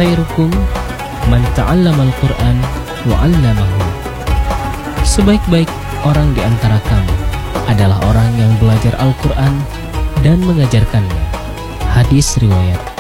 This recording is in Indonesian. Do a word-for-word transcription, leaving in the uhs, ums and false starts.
khairukum man ta'allamal Qur'an wa 'allamahu. Sebaik-baik orang di antara kamu adalah orang yang belajar Al-Quran dan mengajarkannya. Hadis riwayat